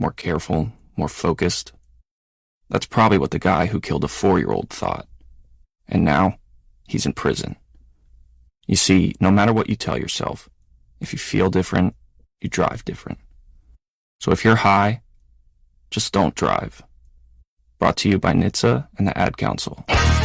more careful, more focused. That's probably what the guy who killed a 4-year-old thought. And now, he's in prison. You see, no matter what you tell yourself, if you feel different, you drive different. So if you're high, just don't drive. Brought to you by NHTSA and the Ad Council.